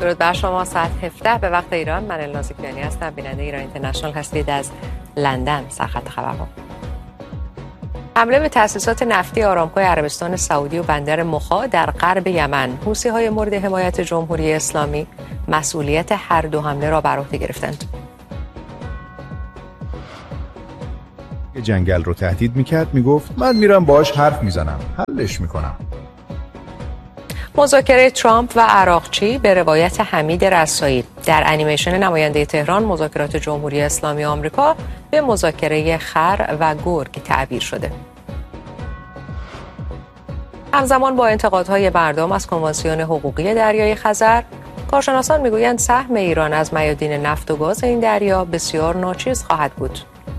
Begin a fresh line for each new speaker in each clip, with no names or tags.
درود بر شما. ساعت 17 به وقت ایران. من الناز کیانی هستم، بیننده ایران اینترنشنال هستید از لندن. سرخط خبرها: حمله به تأسیسات نفتی آرامکو عربستان سعودی و بندر مخا در غرب یمن. حوثی‌های مورد حمایت جمهوری اسلامی مسئولیت هر دو حمله را بر عهده گرفتند.
جنگل رو تهدید میکرد، میگفت من میرم باهاش حرف میزنم، حلش میکنم.
مذاکره ترامپ و عراقچی به روایت حمید رسایی. در انیمیشن نماینده تهران، مذاکرات جمهوری اسلامی آمریکا به مذاکره خر و گرگ تعبیر شده. همزمان با انتقادهای مردم از کنوانسیون حقوقی دریای خزر، کارشناسان میگویند سهم ایران از میادین نفت و گاز این دریا بسیار ناچیز خواهد بود.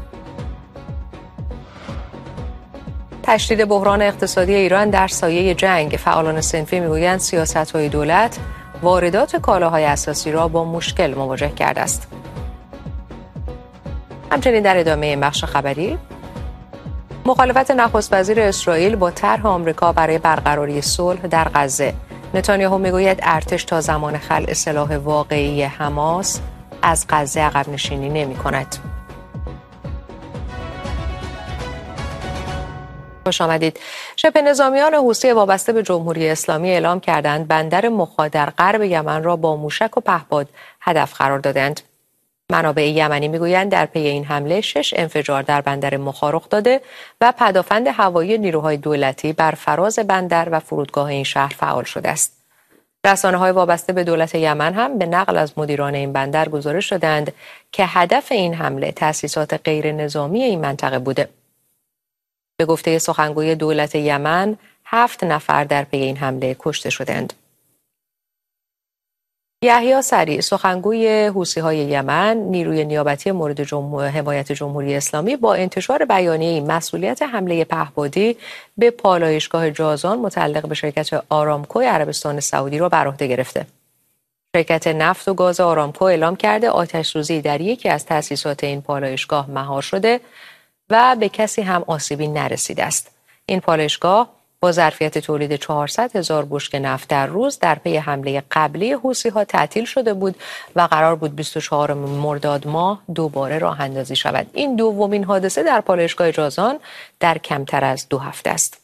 تشدید بحران اقتصادی ایران در سایه جنگ. فعالان صنفی میگویند سیاست‌های دولت واردات کالاهای اساسی را با مشکل مواجه کرده است. همچنین در ادامه این بخش خبری، مخالفت نخست وزیر اسرائیل با طرح آمریکا برای برقراری صلح در غزه. نتانیاهو میگوید ارتش تا زمان خلع سلاح واقعی حماس از غزه عقب نشینی نمی‌کند. خوش آمدید. شبه نظامیان حوثی وابسته به جمهوری اسلامی اعلام کردند بندر مخا در غرب یمن را با موشک و پهپاد هدف قرار دادند. منابع یمنی میگویند در پی این حمله 6 انفجار در بندر مخا رخ داده و پدافند هوایی نیروهای دولتی بر فراز بندر و فرودگاه این شهر فعال شده است. رسانه‌های وابسته به دولت یمن هم به نقل از مدیران این بندر گزارش دادند که هدف این حمله تأسیسات غیر نظامی این منطقه بوده. به گفته سخنگوی دولت یمن 7 نفر در پی این حمله کشته شدند. یحیی سریع، سخنگوی حوثی‌های یمن، نیروی نیابتی مورد حمایت جمهوری اسلامی، با انتشار بیانیه مسئولیت حمله پهپادی به پالایشگاه جازان متعلق به شرکت آرامکو عربستان سعودی را بر عهده گرفته. شرکت نفت و گاز آرامکو اعلام کرده آتش‌سوزی در یکی از تأسیسات این پالایشگاه مهار شده و به کسی هم آسیبی نرسیده است. این پالایشگاه با ظرفیت تولید 400,000 بشکه نفت در روز در پی حمله قبلی حوثی‌ها تعطیل شده بود و قرار بود 24 مرداد ماه دوباره راه اندازی شود. این دومین حادثه در پالایشگاه جازان در کمتر از 2 هفته است.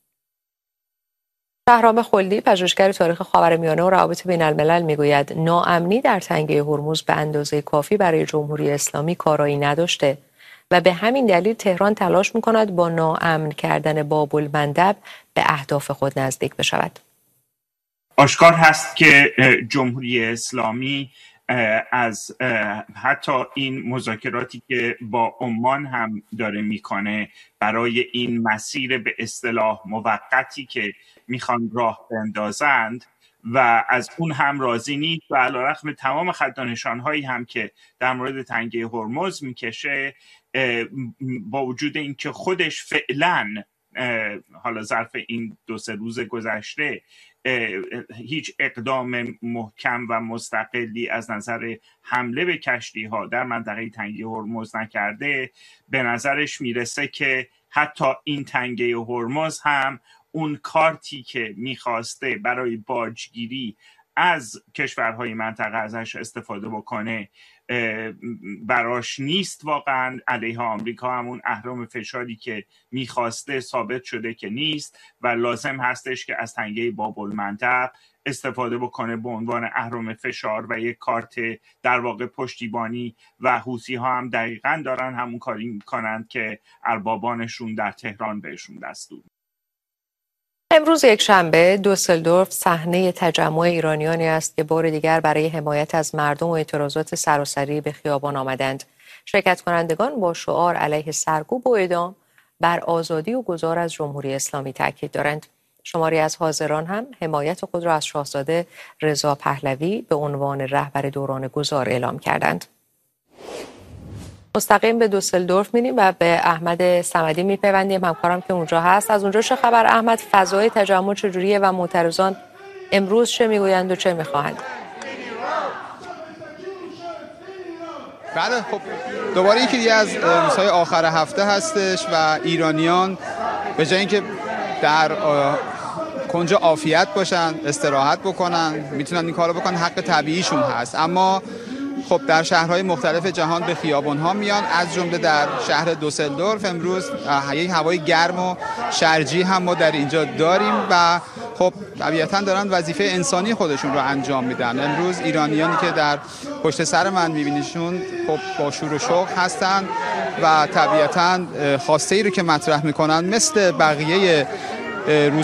شهرام خلدی، پژوهشگر تاریخ خاورمیانه و روابط بین‌الملل، میگوید ناامنی در تنگه هرمز به اندازه کافی برای جمهوری اسلامی کارایی نداشته و به همین دلیل تهران تلاش می‌کند با ناامن کردن باب المندب به اهداف خود نزدیک بشود.
آشکار هست که جمهوری اسلامی از حتی این مذاکراتی که با عمان هم داره میکنه برای این مسیر به اصطلاح موقتی که میخوان راه بندازند و از اون هم راضی نیست و علیرغم تمام خط و نشان‌هایی هم که در مورد تنگه هرمز میکشه، با وجود اینکه خودش فعلا حالا ظرف این 2-3 روز گذشته هیچ اقدام محکم و مستقلی از نظر حمله به کشتی‌ها در منطقه تنگه هرمز نکرده، به نظرش میرسه که حتی این تنگه هرمز هم اون کارتی که میخواسته برای باجگیری از کشورهای منطقه ازش استفاده بکنه براش نیست. واقعا علیه آمریکا همون اهرم فشاری که میخواسته ثابت شده که نیست و لازم هستش که از تنگه باب المندب استفاده بکنه به عنوان اهرم فشار و یک کارت در واقع پشتیبانی و حوثی ها هم دقیقاً دارن همون کاری میکنن که اربابانشون در تهران بهشون دستور.
امروز یکشنبه دوسلدورف صحنه تجمع ایرانیانی است که بار دیگر برای حمایت از مردم و اعتراضات سراسری به خیابان آمدند. شرکت کنندگان با شعار علیه سرکوب و اعدام بر آزادی و گذار از جمهوری اسلامی تاکید دارند. شماری از حاضران هم حمایت خود را از شاهزاده رضا پهلوی به عنوان رهبر دوران گذار اعلام کردند. مستقیم به دوسلدورف میریم و به احمد صمدی میپیوندیم، همکارم که اونجا هست. از اونجا چه خبر احمد؟ فضای تجمع چجوریه و معترضان امروز چه میگویند و چه میخواهند؟
بله، خب دوباره یکی دیگه از روزهای آخر هفته هستش و ایرانیان به جای اینکه در کنج عافیت باشن، استراحت بکنن، میتونن این کارو بکنن، حق طبیعیشون هست. اما خب در شهرهای مختلف جهان به خیابان‌ها میان، از جمله در شهر دوسلدورف امروز یک هوای گرم و شرجی هم ما در اینجا داریم و خب طبیعتاً دارن وظیفه انسانی خودشون رو انجام میدن. امروز ایرانیانی که در پشت سر من میبینیشون خب با شور و شوق هستن و طبیعتاً خواسته ای رو که مطرح میکنن مثل بقیه روز